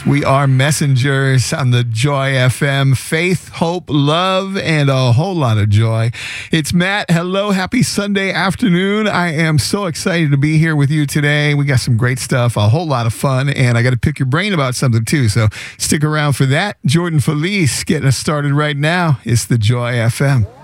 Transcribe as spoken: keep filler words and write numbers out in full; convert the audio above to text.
We are messengers on the Joy F M. Faith, hope, love, and a whole lot of joy. It's Matt. Hello. Happy Sunday afternoon. I am so excited to be here with you today. We got some great stuff, a whole lot of fun, and I got to pick your brain about something too. So stick around for that. Jordan Felice getting us started right now. It's the Joy F M.